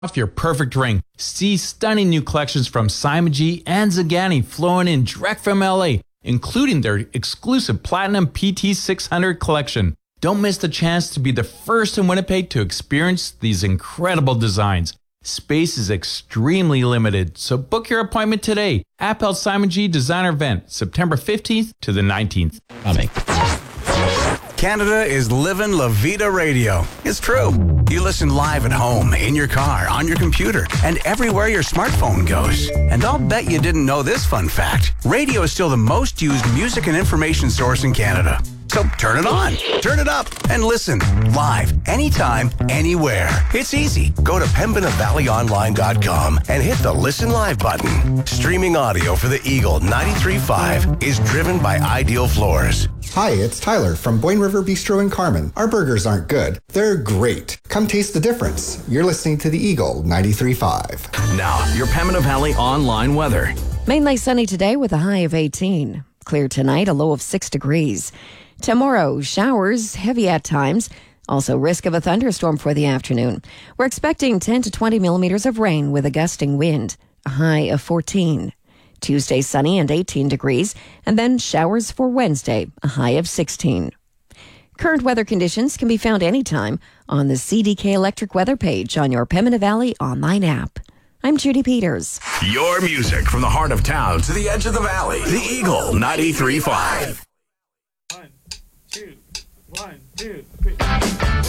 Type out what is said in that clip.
off your perfect ring. See stunning new collections from Simon G and Zagani flowing in direct from LA, including their exclusive Platinum PT600 collection. Don't miss the chance to be the first in Winnipeg to experience these incredible designs. Space is extremely limited, so book your appointment today. Appel Simon G Designer Event, September 15th to the 19th. Canada is living La Vida Radio. It's true. You listen live at home, in your car, on your computer, and everywhere your smartphone goes. And I'll bet you didn't know this fun fact. Radio is still the most used music and information source in Canada. So turn it on, turn it up, and listen live, anytime, anywhere. It's easy. Go to pembinavalleyonline.com and hit the Listen Live button. Streaming audio for the Eagle 93.5 is driven by Ideal Floors. Hi, it's Tyler from Boyne River Bistro in Carman. Our burgers aren't good. They're great. Come taste the difference. You're listening to the Eagle 93.5. Now, your Pembina Valley online weather. Mainly sunny today with a high of 18. Clear tonight, a low of 6 degrees. Tomorrow, showers, heavy at times. Also, risk of a thunderstorm for the afternoon. We're expecting 10 to 20 millimeters of rain with a gusting wind, a high of 14. Tuesday, sunny and 18 degrees, and then showers for Wednesday, a high of 16. Current weather conditions can be found anytime on the CDK Electric Weather page on your Pembina Valley online app. I'm Judy Peters. Your music from the heart of town to the edge of the valley. The Eagle 93.5. 1, 2, 1, 2, 3.